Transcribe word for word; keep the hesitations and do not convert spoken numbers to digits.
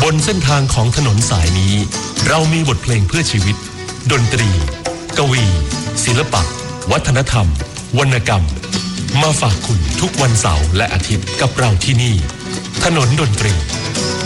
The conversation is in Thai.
บนเส้นทางของถนนสายนี้เรามีบทเพลงเพื่อชีวิตดนตรีกวีศิลปะวัฒนธรรมวรรณกรรมมาฝากคุณทุกวันเสาร์และอาทิตย์กับเราที่นี่ถนนดนตรี